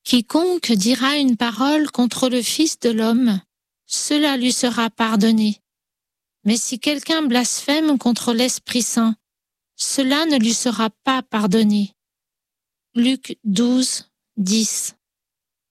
Quiconque dira une parole contre le Fils de l'homme, cela lui sera pardonné. Mais si quelqu'un blasphème contre l'Esprit Saint, cela ne lui sera pas pardonné. Luc 12, 10.